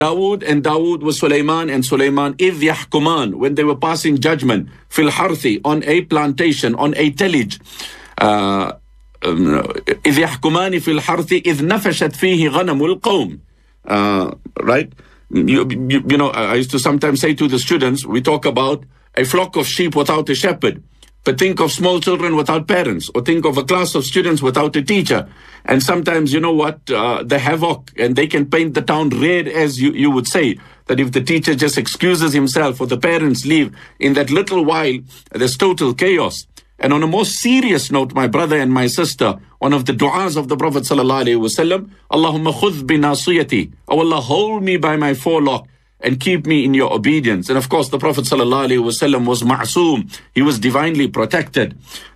Dawood and Dawood was Sulaiman and Sulaiman إذ يحكمان, when they were passing judgment في الحرث, on a plantation, on a tillage. إذ يحكمان في الحرث إذ نفشت فيه غنم القوم. Right? You know, I used to sometimes say to the students, we talk about a flock of sheep without a shepherd. But think of small children without parents, or think of a class of students without a teacher. And sometimes, you know what, the havoc, and they can paint the town red, as you would say, that if the teacher just excuses himself or the parents leave, in that little while, there's total chaos. And on a more serious note, my brother and my sister, one of the du'as of the Prophet ﷺ, Allahumma khudh bi nasiyati, oh Allah, hold me by my forelock and keep me in your obedience. And of course, the Prophet ﷺ was ma'soom. He was divinely protected.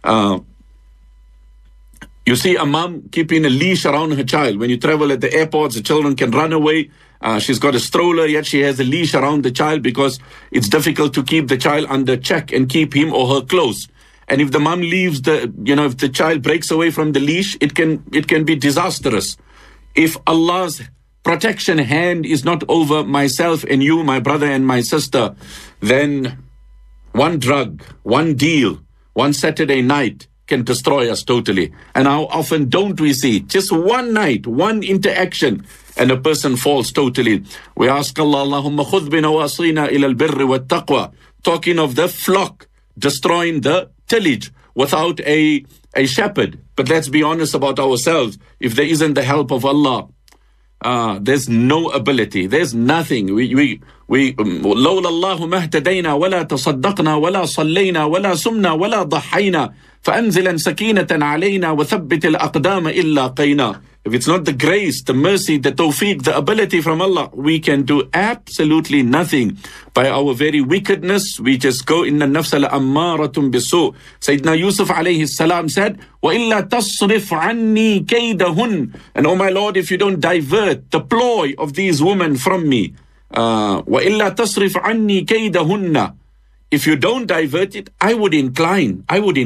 You see a mom keeping a leash around her child. When you travel at the airports, the children can run away. She's got a stroller, yet she has a leash around the child because it's difficult to keep the child under check and keep him or her close. And if the mom leaves if the child breaks away from the leash, it can be disastrous. If Allah's protection hand is not over myself and you, my brother and my sister, then one drug, one deal, one Saturday night can destroy us totally. And how often don't we see just one night, one interaction, and a person falls totally. We ask Allah, Allahumma khudh bi nawasina ila al-birri wa taqwa, talking of the flock destroying the tillage without a shepherd. But let's be honest about ourselves. If there isn't the help of Allah, there's no ability. There's nothing. لولا الله ما اهتدينا ولا تصدقنا ولا صلينا ولا سمنا ولا ضحينا فأنزلا سكينة علينا وثبت الأقدام إلا قينا. If it's not the grace, the mercy, the tawfiq, the ability from Allah, we can do absolutely nothing. By our very wickedness, we just go in the nafs al-ammaratun bisu. Sayyidina Yusuf alayhi salam said, وَإِلَّا تَصْرِفْ عَنِّي كَيْدَهُنْ. And oh my Lord, if you don't divert the ploy of these women from me, وَإِلَّا تَصْرِفْ عَنِّي كَيْدَهُنَّ. If you don't divert it, I would incline.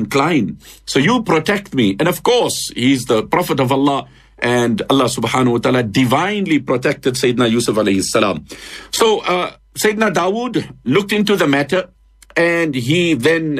So you protect me. And of course, he's the Prophet of Allah. And Allah subhanahu wa ta'ala divinely protected Sayyidina Yusuf alayhi salam. So Sayyidina Dawood looked into the matter, and he then,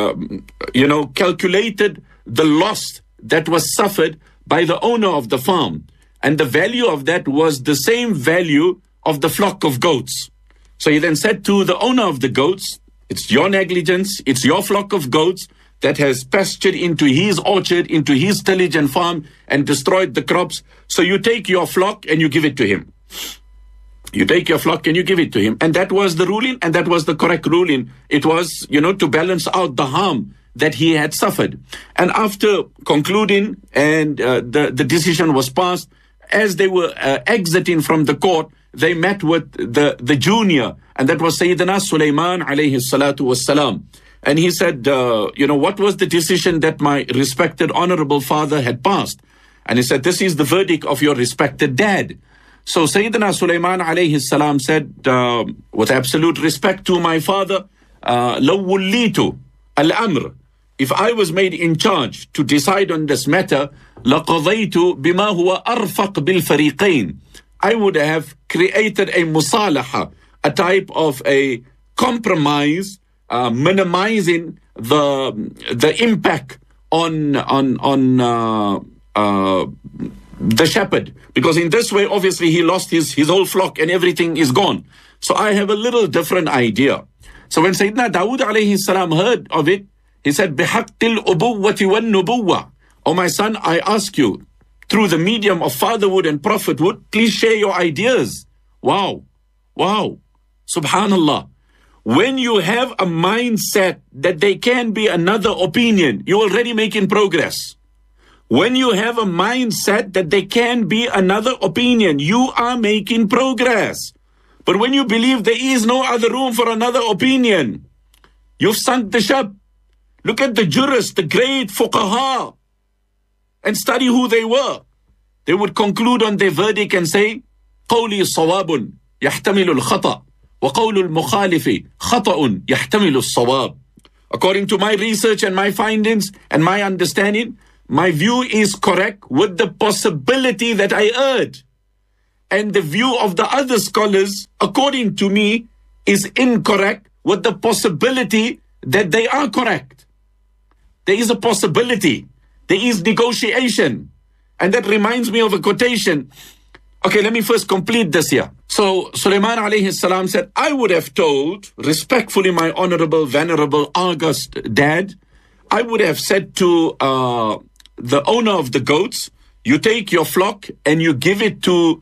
calculated the loss that was suffered by the owner of the farm. And the value of that was the same value of the flock of goats. So he then said to the owner of the goats, it's your negligence, it's your flock of goats that has pastured into his orchard, into his tillage and farm, and destroyed the crops. So you take your flock and you give it to him. You take your flock and you give it to him. And that was the ruling, and that was the correct ruling. It was, to balance out the harm that he had suffered. And after concluding, and the decision was passed, as they were exiting from the court, they met with the junior, and that was Sayyidina Sulaiman alayhi salatu wassalam. And he said, what was the decision that my respected honorable father had passed? And he said, this is the verdict of your respected dad. So Sayyidina Sulaiman alayhi salam said, with absolute respect to my father, لو وليت الأمر, if I was made in charge to decide on this matter, لقضيت بما هو أرفق بالفريقين. I would have created a musalaha, a type of a compromise, minimizing the impact on the shepherd, because in this way obviously he lost his whole flock and everything is gone. So I have a little different idea. So when Sayyidina Dawood alayhi salam heard of it, he said, بِحَقِّ الْأُبُوَّةِ وَالنُّبُوَّةِ. Oh my son, I ask you, through the medium of fatherhood and prophethood, please share your ideas. Wow, subhanallah. When you have a mindset that there can be another opinion, you're already making progress. When you have a mindset that there can be another opinion, you are making progress. But when you believe there is no other room for another opinion, you've sunk the ship. Look at the jurists, the great fuqaha, and study who they were. They would conclude on their verdict and say, قولي صواب يحتمل الخطأ وقول المخالف خطأ يحتمل الصواب. According to my research and my findings and my understanding, my view is correct with the possibility that I erred. and the view of the other scholars, according to me, is incorrect, with the possibility that they are correct. There is a possibility. There is negotiation. And that reminds me of a quotation. Okay, let me first complete this here. So Sulaiman alayhi salam said, I would have told, respectfully, my honorable, venerable, august dad, I would have said to the owner of the goats, you take your flock and you give it to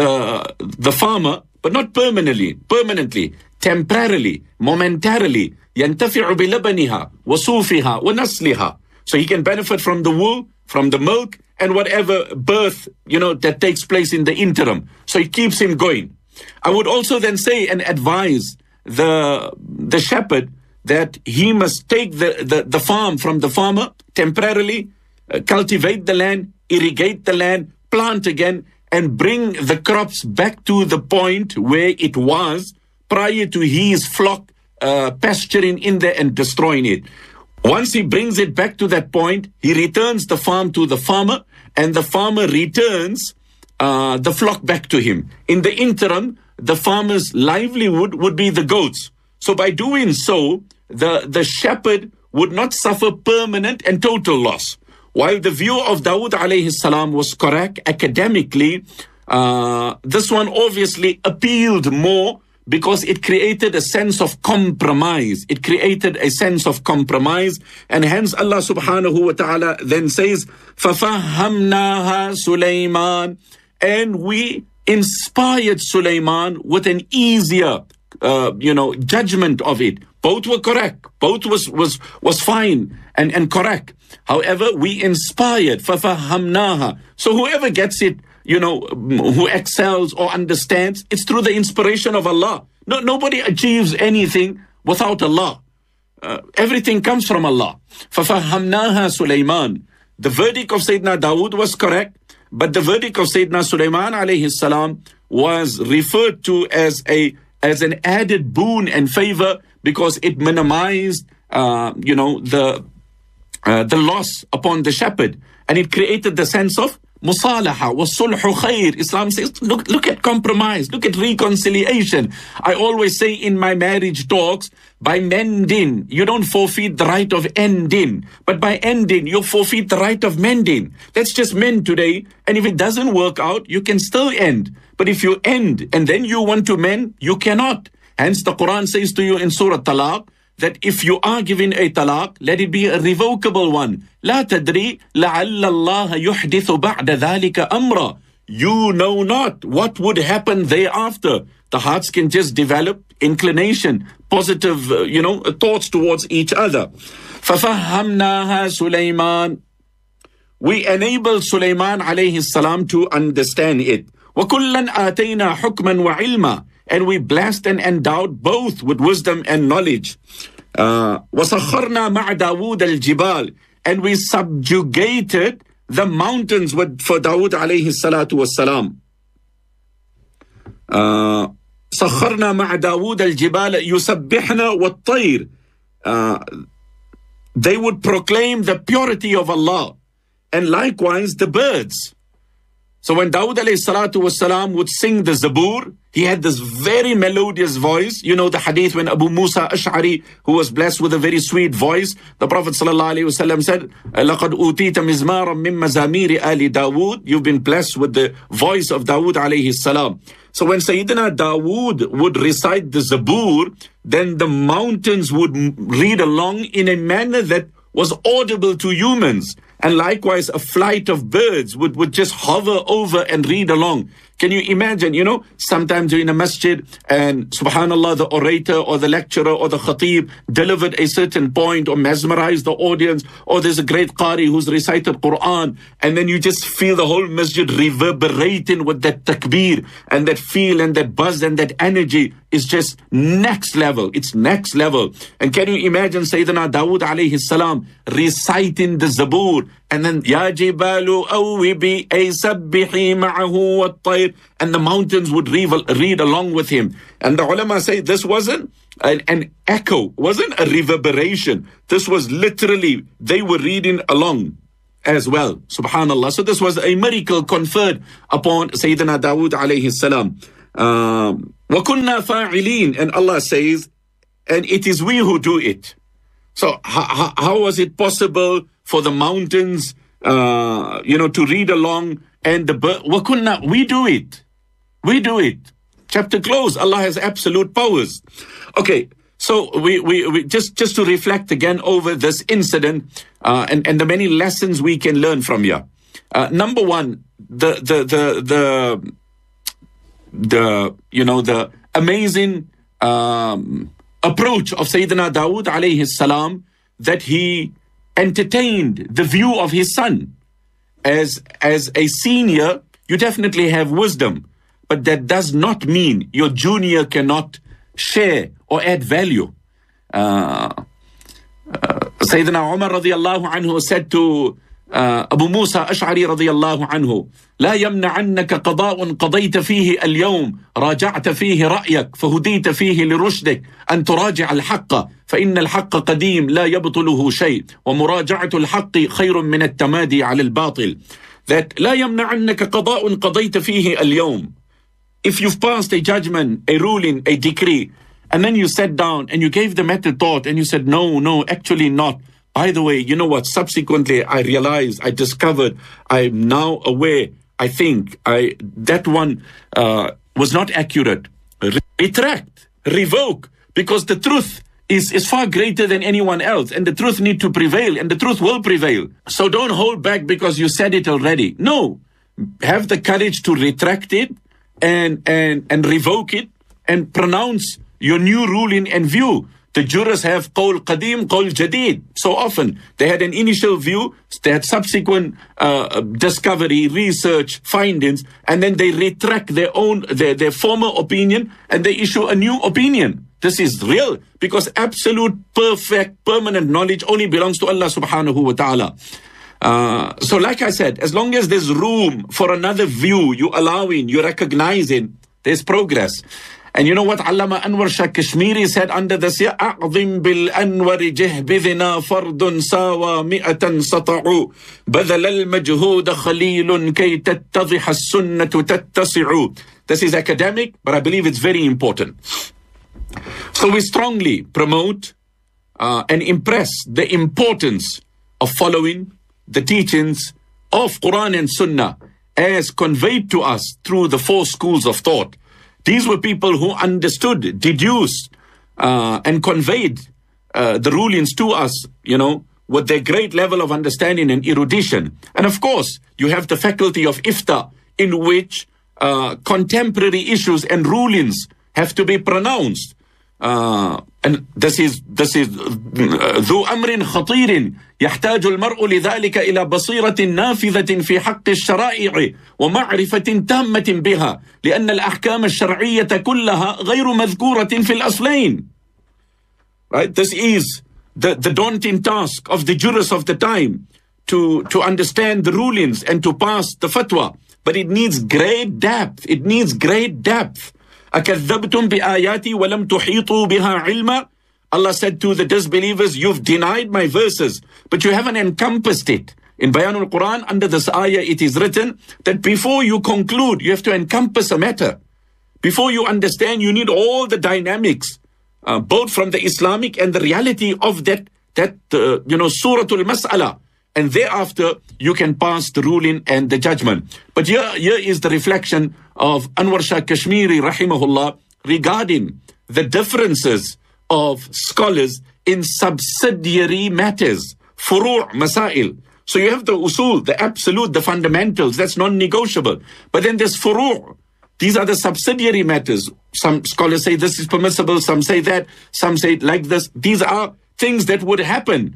the farmer, but not permanently, temporarily, momentarily. ينتفع بلبنها وصوفها ونسلها. So he can benefit from the wool, from the milk, and whatever birth, that takes place in the interim. So it keeps him going. I would also then say and advise the shepherd that he must take the farm from the farmer temporarily, cultivate the land, irrigate the land, plant again, and bring the crops back to the point where it was prior to his flock pasturing in there and destroying it. Once he brings it back to that point, he returns the farm to the farmer, and the farmer returns the flock back to him. In the interim, the farmer's livelihood would be the goats. So by doing so, the shepherd would not suffer permanent and total loss. While the view of Dawood alayhi salam was correct academically, this one obviously appealed more because it created a sense of compromise. It created a sense of compromise. And hence Allah subhanahu wa ta'ala then says, فَفَهَّمْنَاهَا سُلَيْمَانَ. And we inspired Sulaiman with an easier, judgment of it. Both were correct. Both was fine and correct. However, we inspired, فَفَهَّمْنَاهَا. So whoever gets it, who excels or understands, it's through the inspiration of Allah. Nobody achieves anything without Allah. Everything comes from Allah. فَفَهَّمْنَاهَا سُلَيْمَانَ. The verdict of Sayyidina Dawood was correct, but the verdict of Sayyidina Sulaiman alayhi salam was referred to as an added boon and favor because it minimized, the loss upon the shepherd, and it created the sense of musalaha wa sulhu khair. Islam says, look at compromise, look at reconciliation. I always say in my marriage talks, by mending, you don't forfeit the right of ending, but by ending, you forfeit the right of mending. Let's just mend today, and if it doesn't work out, you can still end. But if you end and then you want to mend, you cannot. Hence the Quran says to you in Surah Talaq, that if you are given a talaq, let it be a revocable one. لا تدري لعل الله يحدث بعد ذلك أمرا. You know not what would happen thereafter. The hearts can just develop inclination, positive, thoughts towards each other. فَفَهَّمْنَاهَا سُلَيْمَانَ. We enable Sulaiman alayhi salam to understand it. وَكُلًّا آتَيْنَا حُكْمًا وَعِلْمًا. And we blessed and endowed both with wisdom and knowledge. وَسَخَّرْنَا مَعَ دَاوُودَ الْجِبَالِ. And we subjugated the mountains for Dawood alayhi salatu wassalam. سَخَّرْنَا مَعَ دَاوُودَ الْجِبَالَ يُسَبِّحْنَا وَالطَّيْرِ. They would proclaim the purity of Allah, and likewise the birds. So when Dawood alayhi salatu wasalam would sing the Zabur, he had this very melodious voice. You know the hadith when Abu Musa Ash'ari, who was blessed with a very sweet voice, the Prophet sallallahu alayhi wasallam said, لَقَدْ أُوتِيتَ مِزْمَارًا مِّن مَزَامِيرِ آلِ دَاوُود. You've been blessed with the voice of Dawood alayhi salam. So when Sayyidina Dawood would recite the Zabur, then the mountains would read along in a manner that was audible to humans. And likewise, a flight of birds would just hover over and read along. Can you imagine, sometimes you're in a masjid and subhanallah, the orator or the lecturer or the khatib delivered a certain point or mesmerized the audience, or there's a great qari who's recited Quran, and then you just feel the whole masjid reverberating with that takbir and that feel and that buzz and that energy is just next level. It's next level. And can you imagine Sayyidina Dawood alayhi salam reciting the Zabur, and then Ya Jibalu Awibi Sabbihi Ma'ahu Wat-Tayr, and the mountains would read along with him. And the ulama say this wasn't an echo, wasn't a reverberation. This was literally, they were reading along. as well. Subhanallah. So this was a miracle conferred upon Sayyidina Dawood alayhi salam. وَكُنَّا فَاعِلِينَ, and Allah says, and it is we who do it. So how was it possible for the mountains, to read along, and the bird? وَكُنَّا, we do it. We do it. Chapter closed. Allah has absolute powers. Okay, so we just to reflect again over this incident and the many lessons we can learn from here. Number one, the amazing approach of Sayyidina Dawood alayhi salam, that he entertained the view of his son. As a senior, you definitely have wisdom, but that does not mean your junior cannot share or add value. Sayyidina Umar radiyallahu anhu said to Abu Musa Ash'ari radiyallahu anhu, لا يمنعنك قضاء قضيت فيه اليوم راجعت فيه رأيك فهديت فيه لرشدك أن تراجع الحق فإن الحق قديم لا يبطله شيء ومراجعة الحق خير من التمادي على الباطل. That لا يمنعنك قضاء قضيت فيه اليوم. If you've passed a judgment, a ruling, a decree, and then you sat down and you gave the matter thought and you said, no, actually not. By the way, you know what? Subsequently, I realized, I discovered, I'm now aware, I think that one was not accurate. Retract, revoke, because the truth is far greater than anyone else, and the truth need to prevail, and the truth will prevail. So don't hold back because you said it already. No, have the courage to retract it and revoke it and pronounce your new ruling and view. The jurists have qawl qadim, qawl jadid. So often they had an initial view, they had subsequent discovery, research, findings, and then they retract their former opinion and they issue a new opinion. This is real, because absolute, perfect, permanent knowledge only belongs to Allah subhanahu wa ta'ala. So like I said, as long as there's room for another view, you allowing, you recognizing, there's progress. And you know what Allama Anwar Shah Kashmiri said under this? أعظم بالأنور جهبذنا فرد ساوى مئة سطعوا بذل المجهود خليل كي تتضح السنة تتسع. This is academic, but I believe it's very important. So we strongly promote and impress the importance of following the teachings of Quran and Sunnah as conveyed to us through the four schools of thought. These were people who understood, deduced, and conveyed the rulings to us, with their great level of understanding and erudition. And of course, you have the faculty of ifta, in which contemporary issues and rulings have to be pronounced. And this is ذو أمر خطير يحتاج المرء لذلك إلى بصيرة نافذة في حق الشرائع ومعرفة تامة بها لأن الأحكام الشرعية كلها غير مذكورة في الأصلين. Right? This is the daunting task of the jurists of the time, to understand the rulings and to pass the fatwa. But it needs great depth. It needs great depth. أَكَذَّبْتُمْ بِآيَاتِي وَلَمْ تُحِيطُوا بِهَا عِلْمًا. Allah said to the disbelievers, you've denied my verses, but you haven't encompassed it. In Bayanul Quran, under this ayah, it is written that before you conclude, you have to encompass a matter. Before you understand, you need all the dynamics, both from the Islamic and the reality of that Suratul Mas'ala. And thereafter, you can pass the ruling and the judgment. But here is the reflection of Anwar Shah Kashmiri, rahimahullah, regarding the differences of scholars in subsidiary matters, furu' masail. So you have the usul, the absolute, the fundamentals, that's non-negotiable. But then there's furu'. These are the subsidiary matters. Some scholars say this is permissible, some say that, some say it like this. These are things that would happen.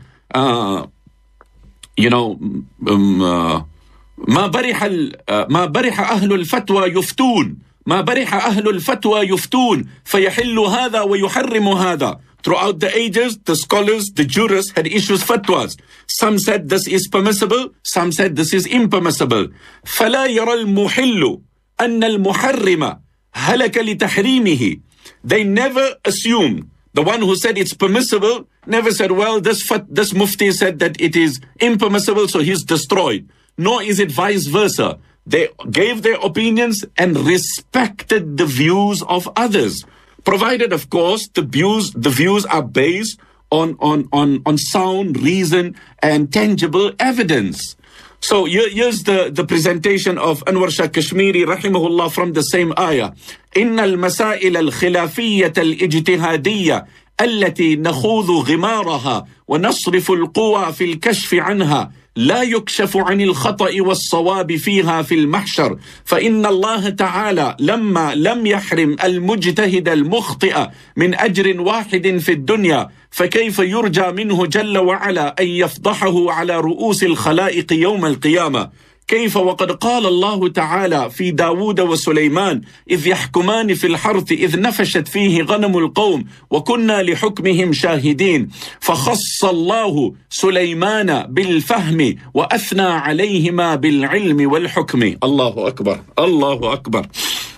ما برح أهل الفتوى يفتون ما برح أهل الفتوى يفتون فيحل هذا ويحرم هذا. Throughout the ages, the scholars, the jurists had issued fatwas. Some said this is permissible, some said this is impermissible. فلا يرى المحل أن المحرم هلك لتحريمه. They never assume the one who said it's permissible never said, well, this mufti said that it is impermissible, so he's destroyed. Nor is it vice versa. They gave their opinions and respected the views of others, provided, of course, the views are based on sound reason and tangible evidence. So here's the presentation of Anwar Shah Kashmiri rahimahullah from the same ayah. إن المسائل الخلافية الاجتهادية التي نخوض غمارها ونصرف القوى في الكشف عنها لا يكشف عن الخطأ والصواب فيها في المحشر فإن الله تعالى لما لم يحرم المجتهد المخطئ من أجر واحد في الدنيا فكيف يرجى منه جل وعلا أن يفضحه على رؤوس الخلائق يوم القيامة كيف وقد قال الله تعالى في داود وسليمان إذ يحكمان في الحرث إذ نفشت فيه غنم القوم وكنا لحكمهم شاهدين فخص الله سليمان بالفهم وأثنى عليهما بالعلم والحكم. الله أكبر, الله أكبر.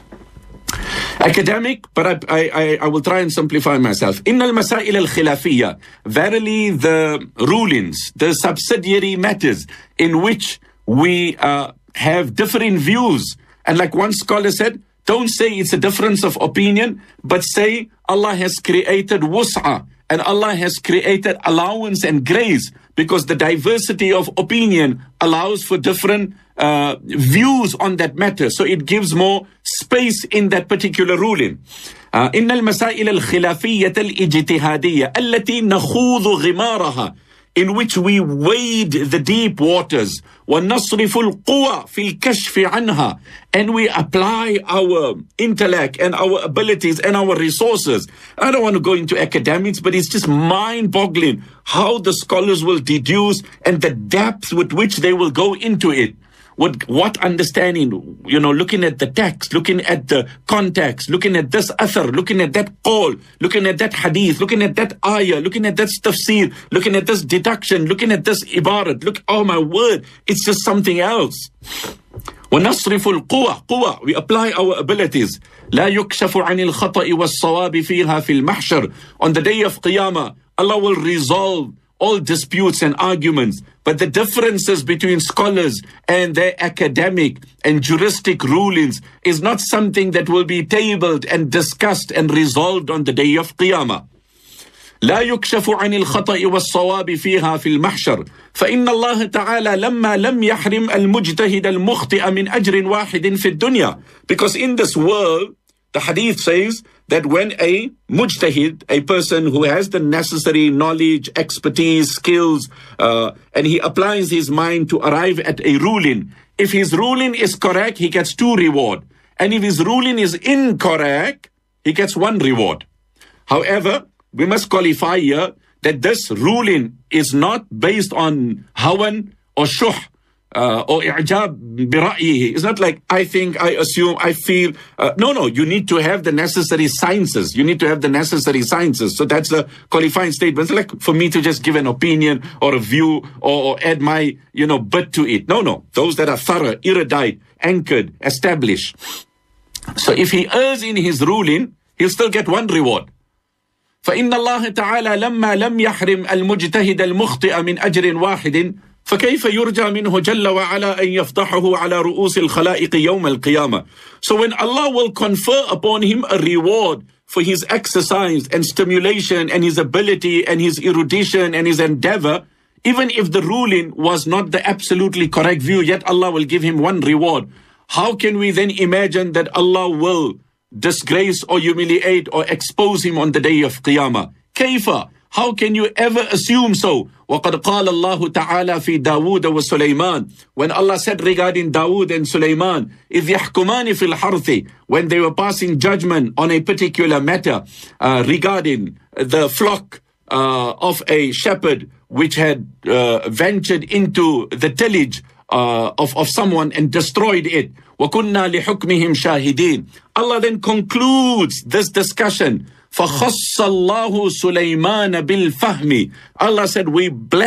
Academic, but I will try and simplify myself. إن المسائل الخلافية, verily the rulings, the subsidiary matters in which we have differing views. And like one scholar said, don't say it's a difference of opinion, but say Allah has created wus'a and Allah has created allowance and grace because the diversity of opinion allows for different views on that matter. So it gives more space in that particular ruling. إن المسائل الخلافية الاجتهادية التي نخوض غمارها, in which we wade the deep waters, وَنَصْرِفُ الْقُوَى فِي الْكَشْفِ عَنْهَا, and we apply our intellect and our abilities and our resources. I don't want to go into academics, but it's just mind-boggling how the scholars will deduce and the depth with which they will go into it. What understanding, looking at the text, looking at the context, looking at this athar, looking at that qawl, looking at that hadith, looking at that ayah, looking at that tafsir, looking at this deduction, looking at this ibarat. Oh my word, it's just something else. وَنَصْرِفُ الْقُوَى, we apply our abilities. لَا يُكْشَفُ عَنِ الْخَطَإِ وَالصَّوَابِ فِيهَا فِي الْمَحْشَرِ. On the day of Qiyamah, Allah will resolve all disputes and arguments, but the differences between scholars and their academic and juristic rulings is not something that will be tabled and discussed and resolved on the day of Qiyamah. لا يكشف عن الخطأ والصواب فيها في المحشر فإن الله تعالى لما لم يحرم المجتهد المخطئ من أجر واحد في الدنيا. Because in this world, the hadith says that when a mujtahid, a person who has the necessary knowledge, expertise, skills, and he applies his mind to arrive at a ruling, if his ruling is correct, he gets 2 rewards. And if his ruling is incorrect, he gets 1 reward. However, we must qualify here that this ruling is not based on hawan or shuh, or i'jab bira'yihi. It's not like I think, I assume, I feel. No, you need to have the necessary sciences. You need to have the necessary sciences. So that's the qualifying statement. It's like for me to just give an opinion or a view or add my, bit to it. No. Those that are thorough, erudite, anchored, established. So if he errs in his ruling, he'll still get 1 reward. فإن الله تعالى لما لم يحرم المجتهد المخطئ من أجر واحد فكيف يرجى منه جل وعلا أن يفضحه على رؤوس الخلائق يوم القيامة. So when Allah will confer upon him a reward for his exercise and stimulation and his ability and his erudition and his endeavor, even if the ruling was not the absolutely correct view, yet Allah will give him 1 reward. How can we then imagine that Allah will disgrace or humiliate or expose him on the day of Qiyamah? Kaifa? How can you ever assume so? وَقَدْ قَالَ اللَّهُ تَعَالَى فِي دَاوُودَ وَسُلَيْمَانَ. When Allah said regarding Dawood and Sulaiman, إِذْ يَحْكُمَانِ فِي الْحَرْثِ, when they were passing judgment on a particular matter regarding the flock of a shepherd which had ventured into the tillage of someone and destroyed it. وَكُنَّا لِحُكْمِهِمْ شَاهِدِينَ. Allah then concludes this discussion. فَخَصَّ اللَّهُ سُلَيْمَانَ بِالْفَهْمِ. Allah said, we blessed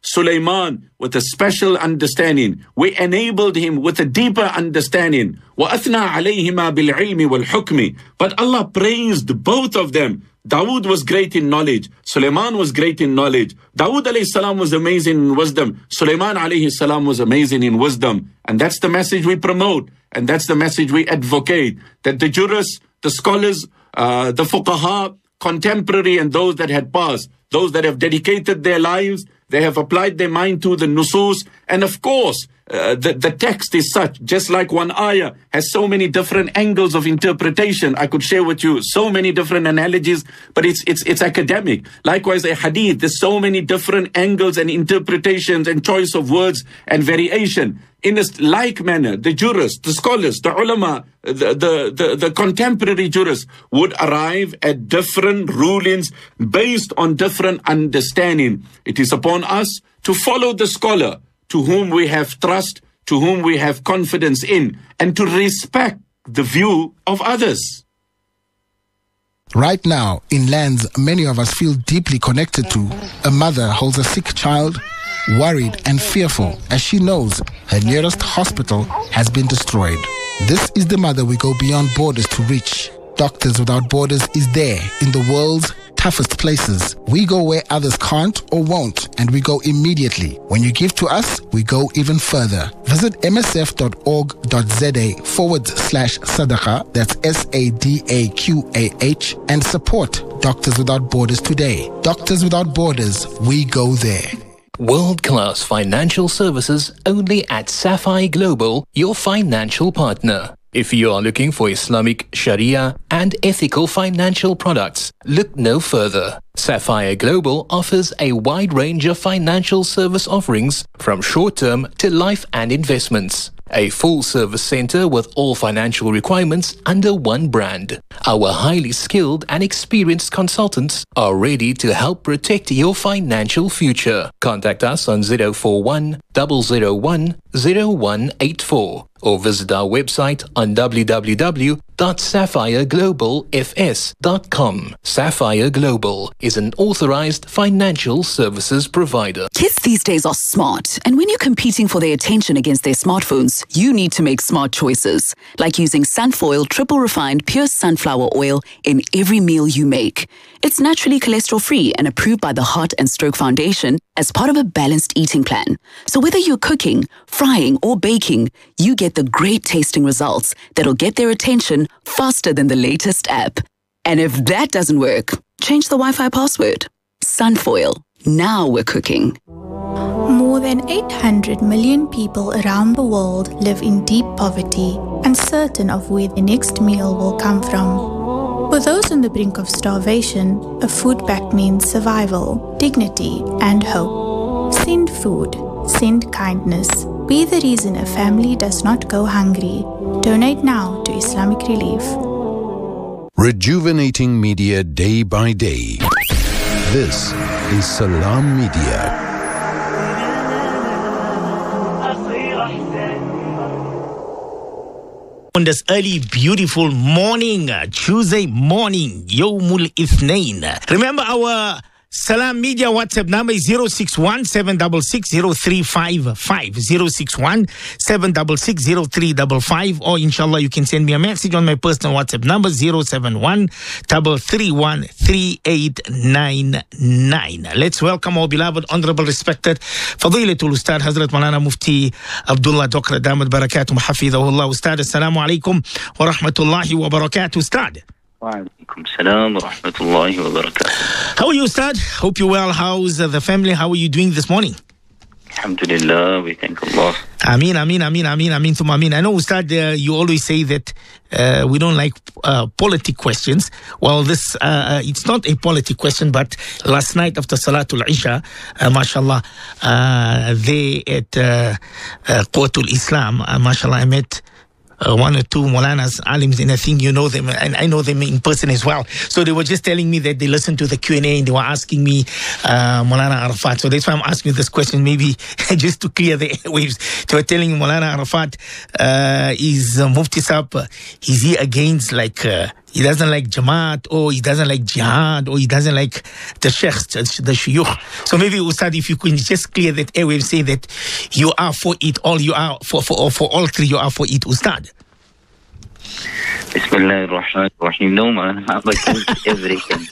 Sulaiman with a special understanding. We enabled him with a deeper understanding. وَأَثْنَى عَلَيْهِمَا بِالْعِلْمِ وَالْحُكْمِ. But Allah praised both of them. Dawood was great in knowledge. Sulaiman was great in knowledge. Dawood alayhi salam was amazing in wisdom. Sulaiman alayhi salam was amazing in wisdom. And that's the message we promote. And that's the message we advocate. That the jurists, the scholars, the fuqaha, contemporary and those that had passed, those that have dedicated their lives, they have applied their mind to the nusus. And of course, the text is such, just like one ayah has so many different angles of interpretation. I could share with you so many different analogies, but it's academic. Likewise, a hadith, there's so many different angles and interpretations and choice of words and variation. In this like manner, the jurists, the scholars, the ulama, the contemporary jurists would arrive at different rulings based on different understanding. It is upon us to follow the scholar to whom we have trust, to whom we have confidence in, and to respect the view of others. Right now, in lands many of us feel deeply connected to, a mother holds a sick child, worried and fearful as she knows her nearest hospital has been destroyed. This is the mother we go beyond borders to reach. Doctors Without Borders is there in the world's toughest places. We go where others can't or won't, and we go immediately. When you give to us, we go even further. Visit msf.org.za/sadaqa, that's SADAQAH, and support Doctors Without Borders today. Doctors Without Borders, we go there. World-class financial services only at Sapphire Global, your financial partner. If you are looking for Islamic, Sharia and ethical financial products, look no further. Sapphire Global offers a wide range of financial service offerings from short-term to life and investments. A full-service center with all financial requirements under one brand. Our highly skilled and experienced consultants are ready to help protect your financial future. Contact us on 041 001 0184 or visit our website on www.sapphireglobalfs.com. Sapphire Global is an authorized financial services provider. Kids these days are smart, and when you're competing for their attention against their smartphones, you need to make smart choices, like using Sunfoil triple refined pure sunflower oil in every meal you make. It's naturally cholesterol-free and approved by the Heart and Stroke Foundation as part of a balanced eating plan. So whether you're cooking, frying, or baking, you get the great tasting results that'll get their attention faster than the latest app. And if that doesn't work, change the Wi-Fi password. Sunfoil. Now we're cooking. More than 800 million people around the world live in deep poverty, uncertain of where the next meal will come from. For those on the brink of starvation, a food pack means survival, dignity, and hope. Send food. Send kindness. Be the reason a family does not go hungry. Donate now to Islamic Relief. Rejuvenating media day by day. This is Salam Media. On this early, beautiful morning, Tuesday morning, Yawmul Ithnain. Remember our Salam Media WhatsApp number is 061-766-0355, 061-766-0355, or inshallah you can send me a message on my personal WhatsApp number 071-331-3899. Let's welcome our beloved, honorable, respected Fadilatul Ustad Hazrat Maulana Mufti Abdullah Dokra Damat Barakatuh Hafidhahullah. Ustad, assalamu alaikum wa rahmatullahi wa barakatuh. Ustad. Walaikum salam wa rahmatullahi wa barakatuh. How are you, Ustad? Hope you're well. How's the family? How are you doing this morning? Alhamdulillah, we thank Allah. Ameen, ameen, ameen, ameen, ameen, thumma ameen. I know, Ustad, you always say that we don't like politic questions. Well, this it's not a politic question, but last night after Salatul Isha, mashallah, they at Quwwatul Islam, mashallah, I met one or two Maulanas, alims, and I think you know them, and I know them in person as well. So they were just telling me that they listened to the Q&A and they were asking me Maulana Arafat. So that's why I'm asking you this question, maybe just to clear the airwaves. They were telling Maulana Arafat, is Mufti Saab, is he against like He doesn't like Jamaat, or he doesn't like Jihad, or he doesn't like the sheikhs, the shuyukh. So maybe, Ustad, if you could just clear that airwave, say that you are for it all, you are for all three, you are for it, Ustad. Bismillah ar-Rahman ar-Rahim. No, man, I'm against everything.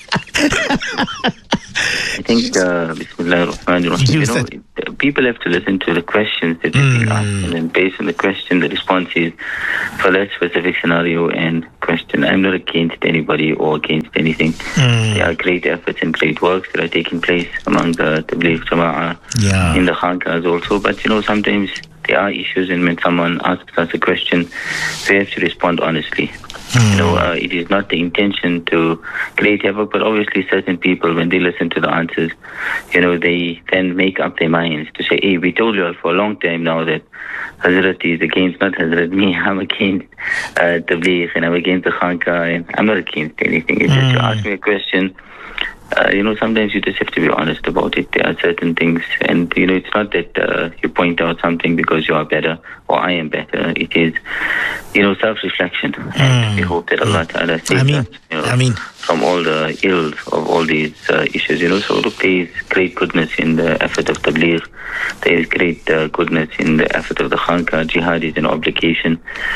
I think, Bismillah ar-Rahman ar-Rahim, people have to listen to the questions that they've been asked, and then based on the question, the response is for that specific scenario and question. I'm not against anybody or against anything. There are great efforts and great works that are taking place among the Tabligh Jama'ah in the Khanqahs also, but sometimes there are issues, and when someone asks us a question, we have to respond honestly. It is not the intention to create havoc, but obviously certain people, when they listen to the answers, they then make up their minds to say, hey, we told you all for a long time now that Hazrat is against, not Hazrat, me, I'm against Tabligh, and I'm against the Khanqah, and I'm not against anything. It's just to ask me a question. Sometimes you just have to be honest about it. There are certain things, and it's not that you point out something because you are better or I am better. It is, self-reflection. And we hope that Allah Ta'ala saves us, from all the ills of all these issues. So look, there is great goodness in the effort of Tabligh. There is great goodness in the effort of the Khanqah. Jihad is an obligation.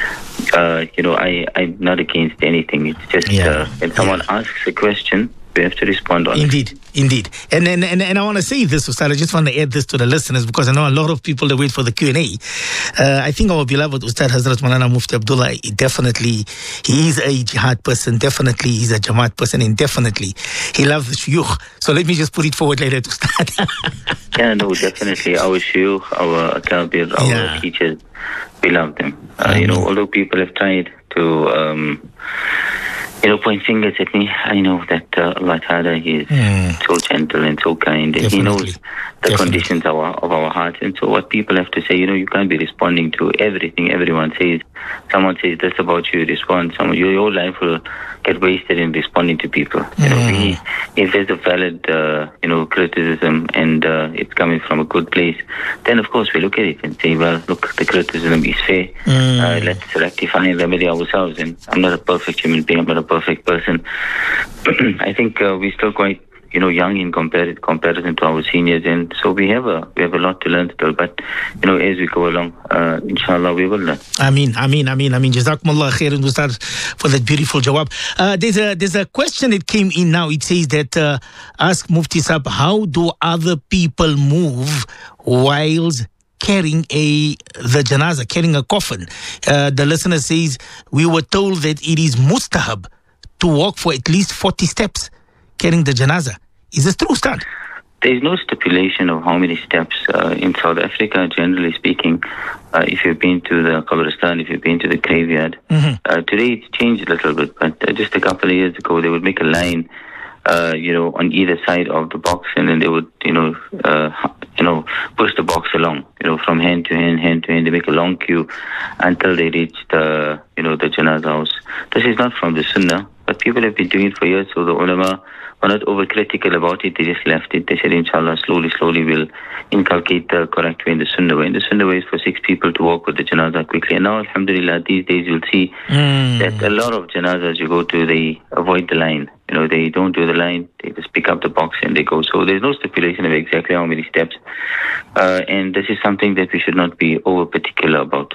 I'm not against anything. It's just when someone asks a question, we have to respond on Indeed. And I want to say this, Ustad, I just want to add this to the listeners, because I know a lot of people that wait for the Q&A. I think our beloved Ustad Hazrat Maulana Mufti Abdullah, definitely, he is a jihad person, definitely he's a Jamaat person, and definitely he loves the shuyukh. So let me just put it forward like that, Ustad. Definitely our shuyukh, our akabir, our teachers, we love them. Although people have tried to point fingers at me, I know that Allah Ta'ala is so gentle and so kind, and He knows the conditions of our hearts. And so what people have to say, you can't be responding to everything everyone says. Someone says this about you, respond. Your life will get wasted in responding to people. If there's a valid, criticism, and it's coming from a good place, then of course we look at it and say, well, look, the criticism is fair. Let's rectify and remedy ourselves. And I'm not a perfect human being. I'm not a perfect person. I think we're still quite, young in comparison to our seniors, and so we have a lot to learn still. But as we go along, inshallah, we will learn. Ameen. Jazakumullah khairan, Ustad, for that beautiful jawab. There's a question that came in now. It says that ask Mufti Sahab, how do other people move whilst carrying the janazah, carrying a coffin? The listener says, we were told that it is mustahab to walk for at least 40 steps carrying the janazah. Is this true, Ustad? There is no stipulation of how many steps in South Africa, generally speaking. If you've been to the Qabristan, if you've been to the graveyard, today it's changed a little bit, but just a couple of years ago, they would make a line, on either side of the box, and then they would, push the box along, from hand to hand. They make a long queue until they reach the janazah house. This is not from the Sunnah, but people have been doing it for years, so the ulama were not overcritical about it. They just left it. They said, inshallah, slowly we'll inculcate the correct way in the Sunnah way. And the Sunnah way is for 6 people to walk with the janazah quickly. And now, alhamdulillah, these days you'll see that a lot of janazahs you go to, they avoid the line. They don't do the line. They just pick up the box and they go. So there's no stipulation of exactly how many steps. And this is something that we should not be over particular about.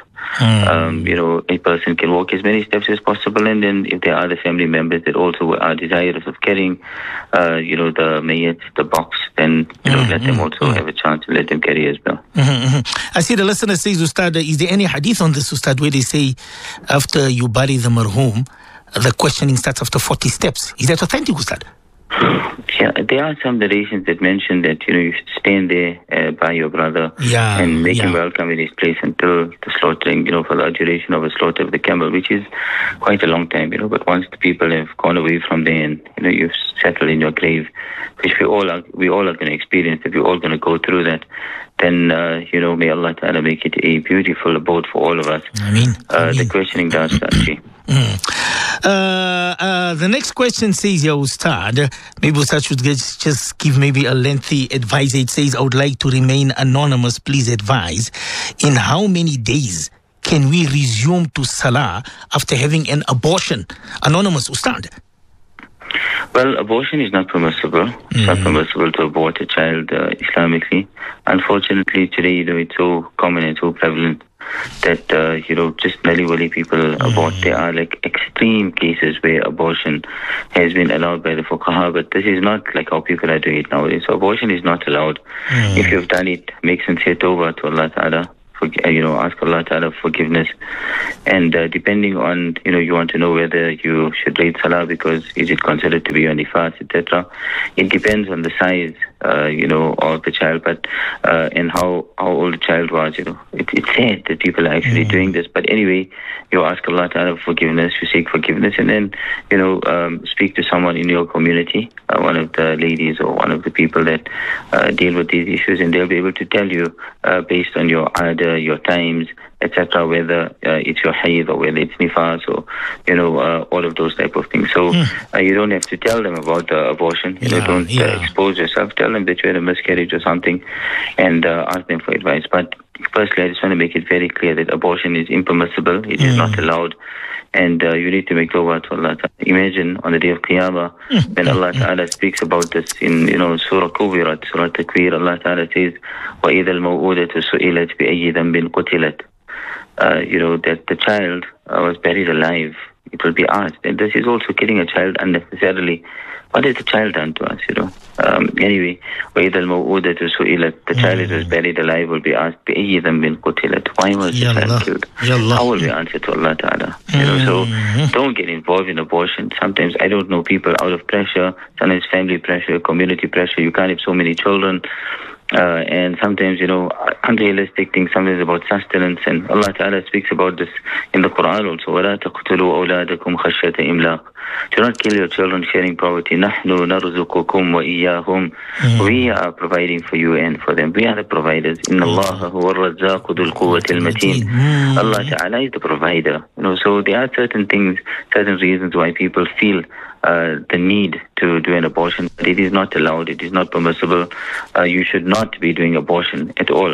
A person can walk as many steps as possible, and then if there are other family members that also are desirous of carrying, the mayyat, the box, then let them also have a chance to let them carry as well. I see the listener says, Ustad, is there any hadith on this, Ustad, where they say after you bury the marhum, the questioning starts after 40 steps? Is that authentic, Ustad? Yeah, there are some narrations that mention that you should stand there by your brother and make him welcome in his place until the slaughtering, for the duration of a slaughter of the camel, which is quite a long time, But once the people have gone away from there and you've settled in your grave, which we all are going to experience, if we're all going to go through that, then may Allah Ta'ala make it a beautiful abode for all of us. Ameen. The questioning does actually. The next question says, Ya Ustad, maybe Ustad should just give maybe a lengthy advice. It says, I would like to remain anonymous. Please advise, in how many days can we resume to Salah after having an abortion? Anonymous Ustad. Well, abortion is not permissible. It's not permissible to abort a child Islamically. Unfortunately, today, it's so common and so prevalent that, just nilly-willy people abort. There are extreme cases where abortion has been allowed by the fuqaha, but this is not like how people are doing it nowadays. So abortion is not allowed. If you've done it, make sincere tawbah to Allah Ta'ala. Ask Allah Ta'ala forgiveness. And depending on, you want to know whether you should read Salah because is it considered to be your nifas, etc. It depends on the size, of the child, but and how old the child was, It's sad that people are actually doing this. But anyway, you ask Allah Ta'ala forgiveness, you seek forgiveness, and then, speak to someone in your community, one of the ladies or one of the people that deal with these issues, and they'll be able to tell you based on your order, your times, etc., whether it's your hayd or whether it's nifas or, all of those type of things. So you don't have to tell them about the abortion. Don't expose yourself. Tell them that you had a miscarriage or something and ask them for advice. But firstly, I just want to make it very clear that abortion is impermissible. It is not allowed. And you need to make tawbah to Allah Ta'ala. Imagine on the day of Qiyamah, when Allah Ta'ala speaks about this in, Surah Kubirat, Surah Takwir, Allah Ta'ala says, وَإِذَا الْمَوْءُودَةُ سُئِلَتْ بِأَيِّ ذَنْبٍ قُتِلَتْ. That the child was buried alive. It will be asked. And this is also killing a child unnecessarily. What has the child done to us, Anyway, وَإِذَا الْمَوْءُودَةُ سُئِلَتْ. The child that was buried alive will be asked, بِأَيِّ ذَنْبٍ قُتِلَتْ. Why was the child killed? How will we answer to Allah Ta'ala? So don't get involved in abortion. Sometimes, I don't know, people out of pressure, sometimes family pressure, community pressure. You can't have so many children. And sometimes, unrealistic things, sometimes about sustenance. And Allah Ta'ala speaks about this in the Quran also. وَلَا تَقْتُلُوا أَوْلَادَكُمْ خَشْيَةَ إِمْلَاقٍ. Do not kill your children sharing poverty. نَحْنُ نَرْزُقُكُمْ وَإِيَّاهُمْ. We are providing for you and for them. We are the providers. إِنَّ اللَّهَ هُوَ الرَّزَّاقُ ذُو الْقُوَّةِ الْمَتِينَ. Allah Ta'ala is the provider. So there are certain things, certain reasons why people feel the need to do an abortion. But it is not allowed. It is not permissible. You should not be doing abortion at all.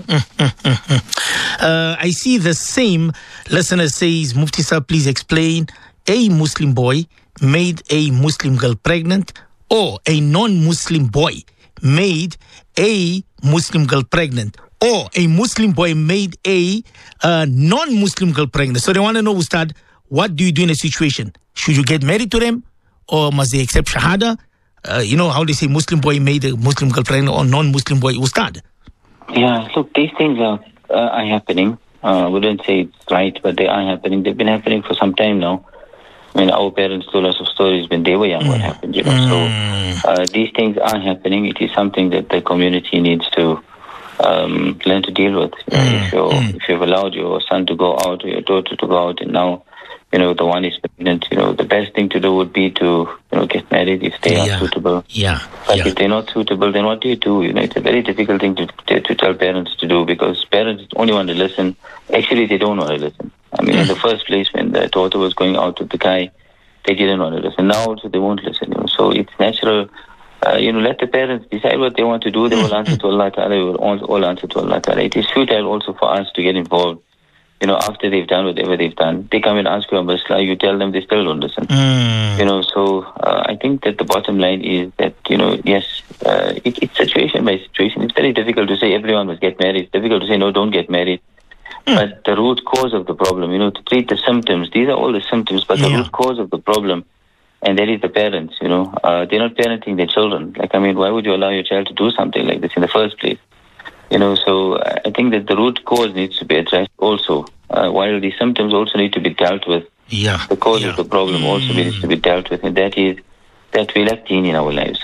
I see the same listener says, Mufti Sahib, please explain. A Muslim boy made a Muslim girl pregnant, or a non-Muslim boy made a Muslim girl pregnant, or a Muslim boy made a non-Muslim girl pregnant. So they want to know, Ustad, what do you do in a situation? Should you get married to them, or must they accept shahada? How they say Muslim boy made a Muslim girl pregnant or non-Muslim boy, Ustad? Yeah, look, these things are happening. We wouldn't say it's right, but they are happening. They've been happening for some time now. I mean, our parents told us of stories when they were young what happened, So these things are happening. It is something that the community needs to learn to deal with. If you've allowed your son to go out or your daughter to go out, and now the one is pregnant, the best thing to do would be to get married if they are suitable. But if they're not suitable, then what do you do? It's a very difficult thing to tell parents to do, because parents only want to listen. Actually, they don't want to listen. I mean, in the first place, when the daughter was going out with the guy, they didn't want to listen. Now also they won't listen. So it's natural. Let the parents decide what they want to do. They will answer to Allah Ta'ala. They will all answer to Allah Ta'ala. It is futile also for us to get involved. After they've done whatever they've done, they come and ask you a masla, you tell them, they still don't listen. So I think that the bottom line is that, yes, it's situation by situation. It's very difficult to say everyone must get married. It's difficult to say, no, don't get married. But the root cause of the problem, to treat the symptoms, these are all the symptoms, but the root cause of the problem, and that is the parents, they're not parenting their children. Why would you allow your child to do something like this in the first place? So I think that the root cause needs to be addressed also, while the symptoms also need to be dealt with. The cause of the problem also needs to be dealt with, and that is that we lack deen in our lives.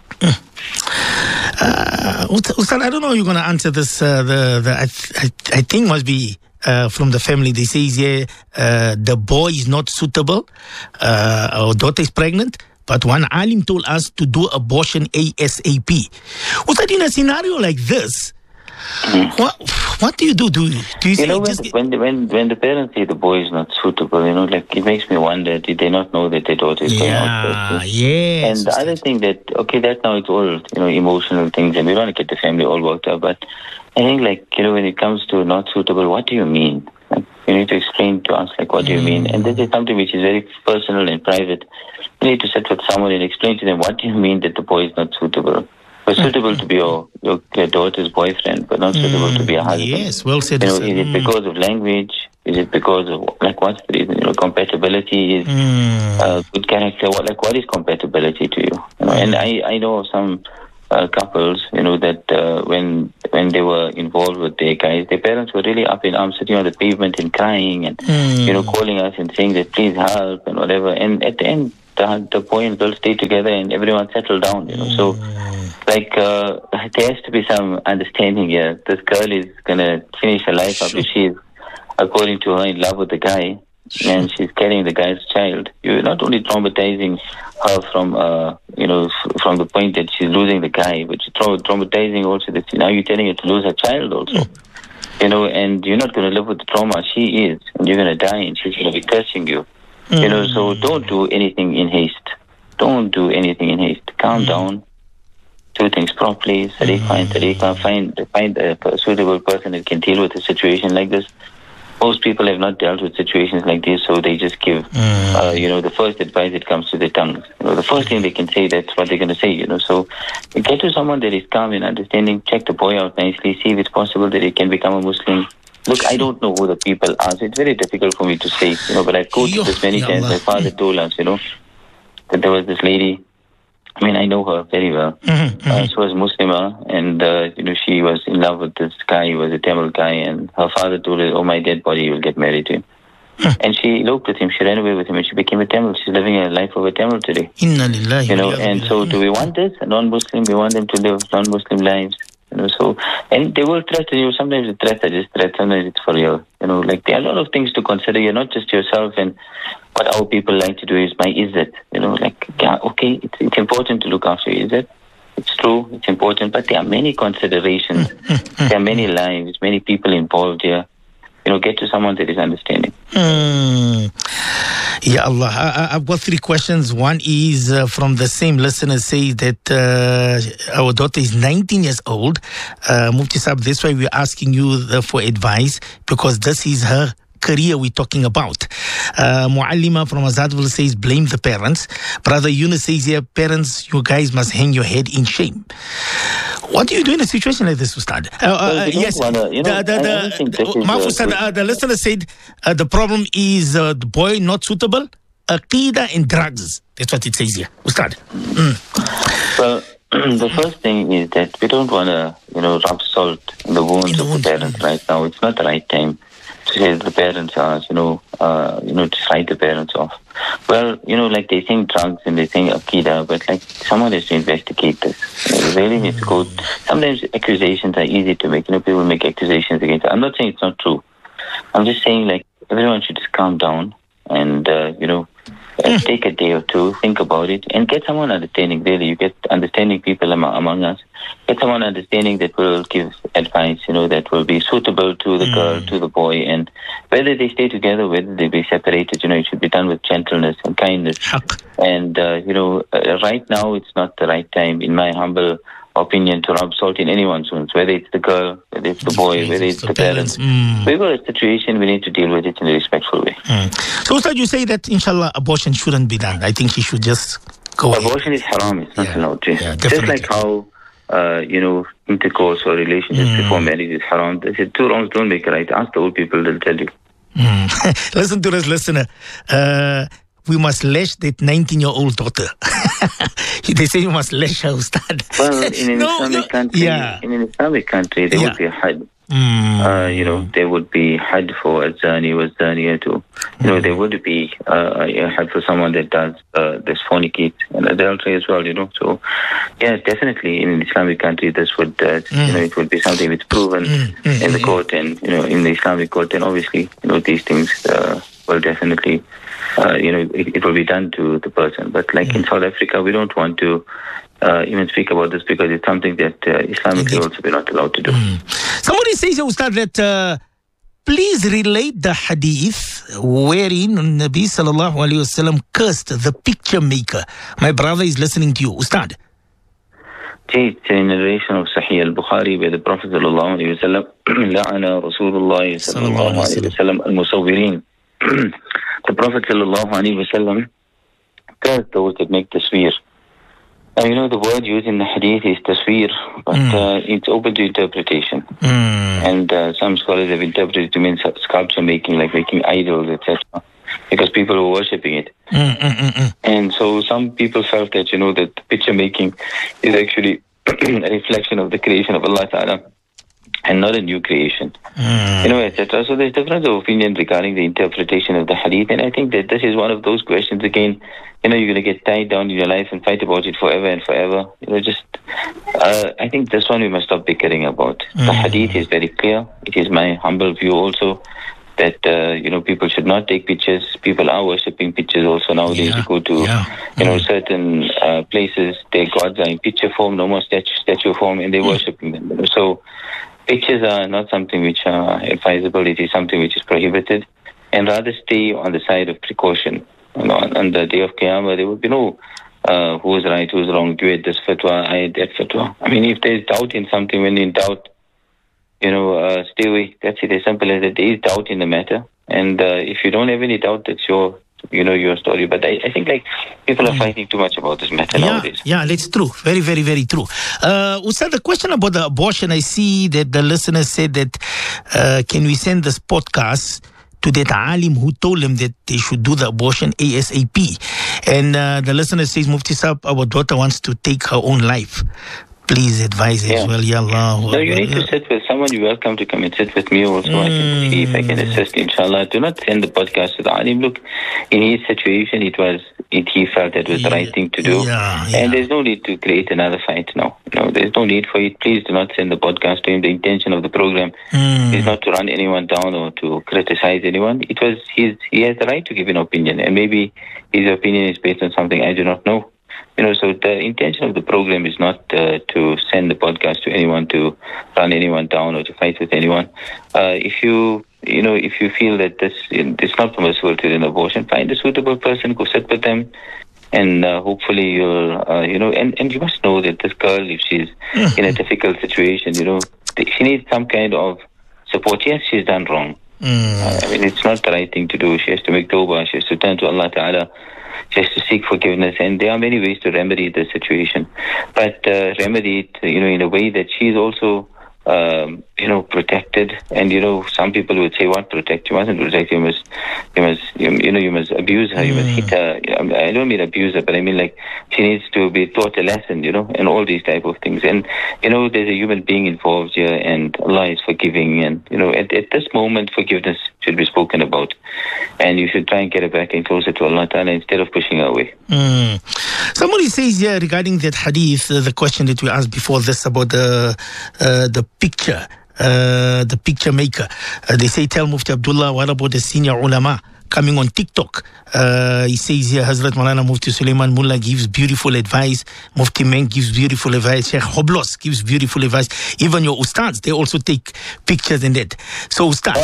Ustad, I don't know how you're going to answer this. I think must be from the family. They say, the boy is not suitable. Our daughter is pregnant. But one alim told us to do abortion ASAP. Ustad, in a scenario like this, what do you do? Do you say when the parents say the boy is not suitable, it makes me wonder, did they not know that their daughter is going out? Yes. And the other thing that now it's all emotional things, and we don't want to get the family all worked up. But I think when it comes to not suitable, what do you mean? You need to explain to us, like, what do you mean? And this is something which is very personal and private. You need to sit with someone and explain to them, what do you mean that the boy is not suitable? But suitable to be your daughter's boyfriend, but not suitable to be a husband. Yes, well said. Is it because of language? Is it because of, like, what's the reason? Compatibility is good character. What is compatibility to you? And I know of some couples, that when they were involved with their guys, their parents were really up in arms, sitting on the pavement and crying and, calling us and saying that please help and whatever. And at the end, the boy and girl stayed together and everyone settled down, So, there has to be some understanding here. This girl is going to finish her life up if she is, according to her, in love with the guy, and she's carrying the guy's child. You're not only traumatizing her from the point that she's losing the guy, but you're traumatizing also that now you're telling her to lose her child also. And you're not going to live with the trauma. She is, and you're going to die, and she's going to be cursing you. So don't do anything in haste. Don't do anything in haste. Calm down. Do things properly. Find a suitable person that can deal with a situation like this. Most people have not dealt with situations like this, so they just give, the first advice that comes to their tongues. The first thing they can say, that's what they're going to say, So you get to someone that is calm and understanding, check the boy out nicely, see if it's possible that he can become a Muslim. Look, I don't know who the people are, so it's very difficult for me to say, but I've quoted this many times. My father told us, that there was this lady. I know her very well. She was Muslimah, and, she was in love with this guy. He was a Tamil guy, and her father told her, oh, my dead body, you will get married to him. And she eloped with him. She ran away with him, and she became a Tamil. She's living a life of a Tamil today. Inna lillahi. And so do we want this? A non-Muslim, we want them to live non-Muslim lives. And they will threaten you. Sometimes the threats are just threats, sometimes it's for real. There are a lot of things to consider. You're not just yourself, and what our people like to do is my izzat. Okay, it's important to look after your izzat. It's true, it's important, but there are many considerations. There are many lives, many people involved here. Get to someone that is understanding. Ya Allah. I've got 3 questions. One is from the same listener, says that our daughter is 19 years old. Mufti Saab, that's why we're asking you for advice, because this is her career we're talking about. Muallima from Azadville says, blame the parents. Brother Yunus says here, parents, you guys must hang your head in shame. What do you do in a situation like this, Ustad? Yes, the listener said the problem is the boy not suitable, Aqidah and drugs. That's what it says here, Ustad. Well, the first thing is that we don't want to, rub salt in the wounds of the parents right now. It's not the right time to say the parents are, to fight the parents off. Well, like they think drugs and they think Aqidah, but like someone has to investigate this. They really need to go. Sometimes accusations are easy to make. People make accusations against it. I'm not saying it's not true. I'm just saying like everyone should just calm down and, take a day or two, think about it, and get someone understanding. Really, you get understanding people among us. Get someone understanding that will give advice, that will be suitable to the girl, to the boy, and whether they stay together, whether they be separated, it should be done with gentleness and kindness. And, right now it's not the right time, in my humble opinion, to rub salt in anyone's wounds, whether it's the girl, whether it's the boy, whether it's the parents. We've got a situation, we need to deal with it in a respectful way. So, Ustad, you say that, inshallah, abortion shouldn't be done. I think he should just go Abortion is haram, it's not allowed. Just like how, intercourse or relationships before marriage is haram. They say 2 wrongs don't make a right. Ask the old people, they'll tell you. Listen to this listener. We must lash that 19-year-old daughter. They say you must lash her, Ustad. Well, in an Islamic country, there would be a had. There would be had for a zani or zaniya too. There would be a had for someone that does this fornicate and adultery as well. So yeah, definitely in an Islamic country, this would it would be something that's proven in the court and in the Islamic court, and obviously these things will definitely it will be done to the person. But like in South Africa, we don't want to even speak about this because it's something that Islamically also we're not allowed to do. Somebody says, Ustad, that please relate the hadith wherein Nabi sallallahu alayhi wasallam cursed the picture maker. My brother is listening to you, Ustad. It's in the narration of Sahih al-Bukhari where the Prophet sallallahu alaihi wasallam la'ana Rasulullah sallallahu alaihi wasallam al-musawwirin. The Prophet sallallahu alaihi wasallam cursed those that make tasweer. Now, the word used in the hadith is tasweer, but it's open to interpretation. And some scholars have interpreted it to mean sculpture making, like making idols, etc., because people were worshipping it. And so some people felt that, that picture making is actually a reflection of the creation of Allah Ta'ala and not a new creation, etc. So there's difference of opinion regarding the interpretation of the hadith, and I think that this is one of those questions, again, you're going to get tied down in your life and fight about it forever and forever. I think this one we must stop bickering about. The hadith is very clear. It is my humble view also that, people should not take pictures. People are worshipping pictures also nowadays. You go to, certain places, their gods are in picture form, no more statue form, and they're worshipping them. So pictures are not something which are advisable. It is something which is prohibited, and rather stay on the side of precaution. On the day of Qiyamah, there will be no who is right, who is wrong. You had this fatwa, I had that fatwa. If there's doubt in something, when in doubt, stay away. That's it, as simple as that. There is doubt in the matter, and if you don't have any doubt, that's your story. But I think people are fighting too much about this matter nowadays. Yeah, that's true. Very, very, very true. Ustad, the question about the abortion, I see that the listeners said that can we send this podcast to that alim who told them that they should do the abortion ASAP. And the listener says, Mufti Saab, our daughter wants to take her own life. Please advise as well, Ya Allah. No, you need to sit with someone. You're welcome to come and sit with me also. I can see if I can assist, inshallah. Do not send the podcast to the alim. Look, in his situation, he felt that was the right thing to do. And there's no need to create another fight now. There's no need for it. Please do not send the podcast to him. The intention of the program is not to run anyone down or to criticize anyone. He has the right to give an opinion, and maybe his opinion is based on something I do not know. So the intention of the program is not to send the podcast to anyone, to run anyone down or to fight with anyone. If you feel that it's not permissible to do an abortion, find a suitable person, go sit with them, and hopefully you'll, and you must know that this girl, if she's in a difficult situation, she needs some kind of support. Yes, she's done wrong. It's not the right thing to do. She has to make tawbah. She has to turn to Allah Ta'ala. She has to seek forgiveness, and there are many ways to remedy the situation. But remedy it, in a way that she's also, protected. And some people would say, "What protect? You mustn't protect. You must abuse her. You must hit her." I don't mean abuse her, but I mean she needs to be taught a lesson, and all these type of things. And there's a human being involved here, and Allah is forgiving. And at this moment, forgiveness should be spoken about, and you should try and get her back and closer to Allah Ta'ala instead of pushing her away. Somebody says here regarding that hadith, the question that we asked before this about the picture, the picture maker. They say, tell Mufti Abdullah, what about the senior ulama coming on TikTok? He says here, Hazrat Maulana Mufti Sulaiman Mullah gives beautiful advice. Mufti Meng gives beautiful advice. Sheikh Hoblos gives beautiful advice. Even your ustads, they also take pictures and that. So ustad.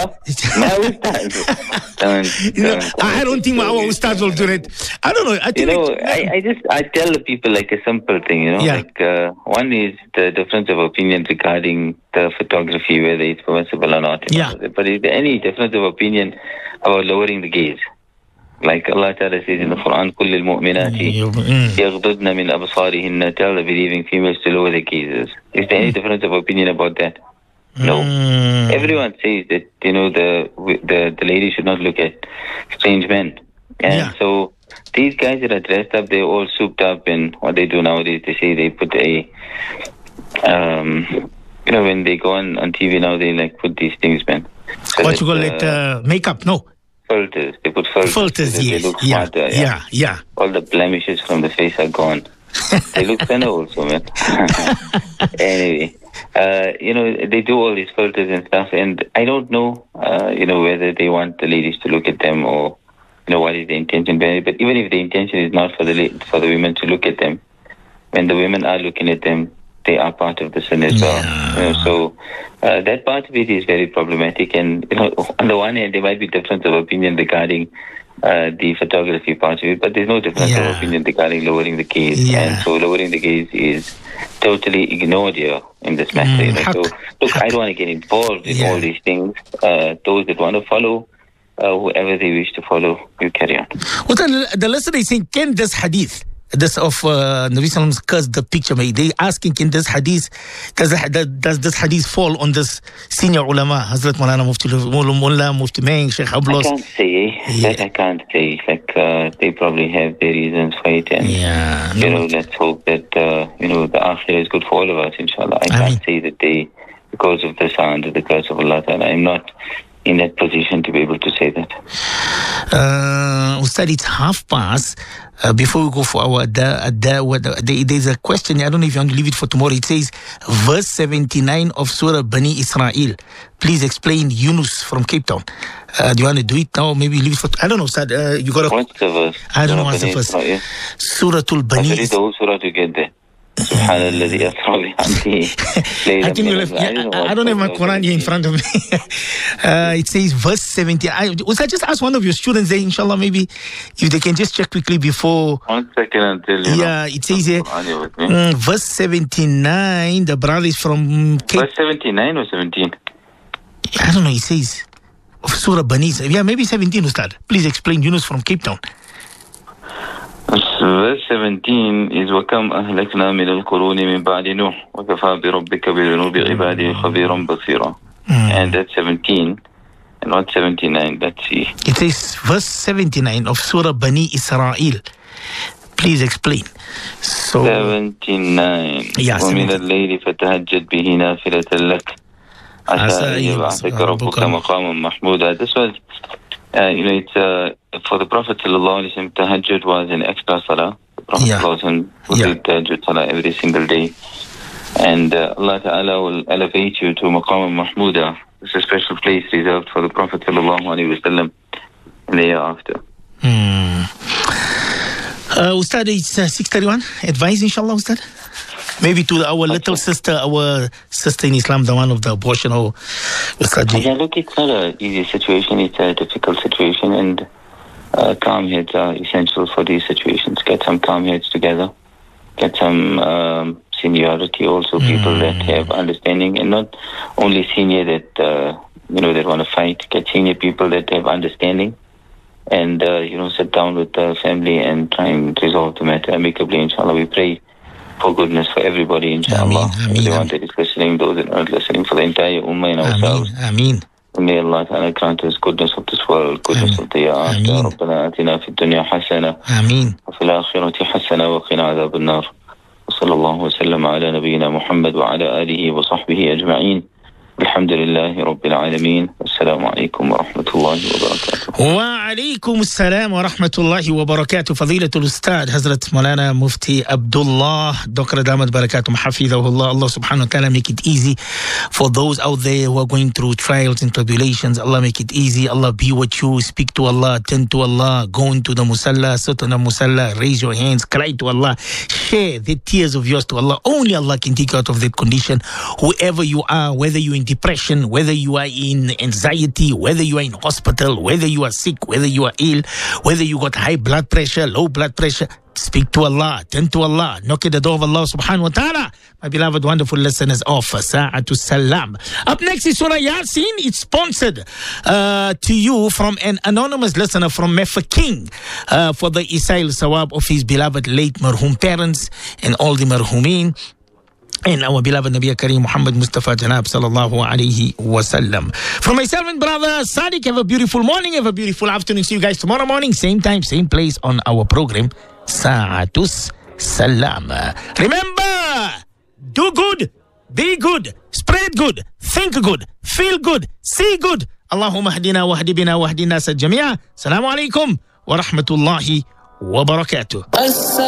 I don't think our ustads will do that. I don't know. I think I tell the people a simple thing, one is the difference of opinion regarding the photography, whether it's permissible or not. But is there any difference of opinion about lowering the gaze? Like Allah Ta'ala says in the Quran, كُلِّ الْمُؤْمِنَاتِ يَغْضُضْنَ مِنْ أَبْصَارِهِنَّ, tell the believing females to lower their gazes. Is there any difference of opinion about that? No. Everyone says that, the lady should not look at strange men. And so these guys that are dressed up, they're all souped up, and what they do nowadays, they say they put when they go on TV now, they put these things, man. So what you call it? Makeup? No. Filters. They put filters. Yes. They look smarter. Yeah. All the blemishes from the face are gone. They look thinner also, man. Anyway, they do all these filters and stuff, and I don't know, whether they want the ladies to look at them or, what is the intention behind it. But even if the intention is not for the women to look at them, when the women are looking at them, they are part of the sin as well. So that part of it is very problematic. And on the one hand, there might be difference of opinion regarding the photography part of it, but there's no difference of opinion regarding lowering the gaze. And so lowering the gaze is totally ignored here in this matter. So, look, I don't want to get involved in all these things. Those that want to follow, whoever they wish to follow, you carry on. Well, the listener is saying, can this hadith, this of Nabi Sallam's curse, the picture made, they asking, can this hadith, does this hadith fall on this senior ulama, Hazrat Maulana Mullah Mufti Meng, Sheikh Ablos? I can't say. That I can't say. Like, they probably have their reasons for it. And, let's hope that, the akhirah is good for all of us, inshallah. I can't say that they, because of this, are under the curse of Allah Ta'ala. I'm not in that position to be able to say that. Ustad, it's past. Before we go for our there's a question. I don't know if you want to leave it for tomorrow. It says, verse 79 of Surah Bani Israel. Please explain Yunus from Cape Town. Do you want to do it now? Maybe leave it for... I don't know, Ustad. You got to... What's the verse? I don't know what's the verse. Suratul Bani... I read the whole surah to get there. I don't have my Quran here in front of me. It says verse 70. I just ask one of your students there, inshallah, maybe if they can just check quickly before. 1 second until you it says here verse 79. The brother is from Cape. Verse 79 or 17? I don't know. It says of Surah Bani. Yeah, maybe 17, Ustad. Please explain. Yunus from Cape Town. Verse 17 is وَكَمْ أَهْلَكْنَا مِنَ الْقُرُونِ مِنْ بَعْدِ نُوحٍ وَكَفَى بِرَبِّكَ بِذُنُوبِ عِبَادِهِ خَبِيرًا بَصِيرًا. And that's 17. And what's 79? Let's see. It says verse 79 of Surah Bani Israel. Please explain. So 79. وَمِنَ اللَّيْلِ فَتَهَجَّدْ بِهِ نَافِلَةً لَكَ عَسَىٰ أَن يَبْعَثَكَ رَبُّكَ مَقَامًا مَحْمُودًا. This was it's for the Prophet sallallahu alaihi wasallam. Tahajjud was an extra salah. The Prophet sallallahu alaihi wasallam would do tahajjud salah every single day, and Allah Ta'ala will elevate you to Maqam Mahmuda. It's a special place reserved for the Prophet sallallahu alaihi wasallam in the year after. Ustad, it's 6:31. Advice, inshallah, Ustad. Maybe to our little sister, our sister in Islam, the one of the abortion, or Ustad. Yeah, look, it's not an easy situation. It's a difficult situation, and calm heads are essential for these situations. Get some calm heads together. Get some seniority, also people that have understanding, and not only senior that that want to fight. Get senior people that have understanding, and sit down with the family and try and resolve the matter amicably. Inshallah, we pray for goodness for everybody, inshallah. Everyone that is listening, those that are not listening, for the entire ummah and ourselves. Ameen. May Allah Ta'ala grant us goodness of this world, goodness of the hereafter. ربنا آتنا في الدنيا حسنة وفي الآخرة حسنة وقنا عذاب النار. وصلى الله وسلم على نبينا محمد وعلى آله وصحبه أجمعين. الحمد لله رب العالمين. السلام عليكم ورحمة الله وبركاته. وعليكم السلام ورحمة الله وبركاته. فضيلة الأستاذ حضرت مولانا مفتي Abdullah Dr. Damat Barakatum Hafidhahullah. Allah subhanahu wa ta'ala make it easy for those out there who are going through trials and tribulations. Allah make it easy. Allah be with you. Speak to Allah, attend to Allah, go into the musalla, sit on the musalla, raise your hands, cry to Allah, share the tears of yours to Allah. Only Allah can take you out of that condition. Whoever you are, whether you're in depression, whether you are in anxiety, whether you are in hospital, whether you are sick, whether you are ill, whether you got high blood pressure, low blood pressure, speak to Allah, turn to Allah, knock at the door of Allah subhanahu wa ta'ala. My beloved, wonderful listeners of Sa'atul Salam. Up next is Surah Yasin. It's sponsored to you from an anonymous listener from Mefeking for the Isail Sawab of his beloved late marhum parents and all the marhumin. And our beloved Nabi Kareem Muhammad Mustafa Janab sallallahu alayhi wa sallam. From myself and brother Sadiq, have a beautiful morning, have a beautiful afternoon. See you guys tomorrow morning, same time, same place on our program, Sa'atus Salam. Remember, do good, be good, spread good, think good, feel good, see good. Allahumma hadina wa hadi bina wa hadina sa jamia. Assalamu alaikum wa rahmatullahi wa barakatuh.